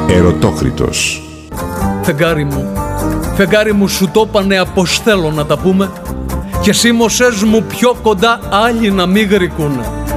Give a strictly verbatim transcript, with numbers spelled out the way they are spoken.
Ερωτόκριτος. Φεγγάρι μου, φεγγάρι μου, σου το είπανε αποστέλω να τα πούμε, και σίμωσες μου πιο κοντά άλλοι να μη γρικούνε.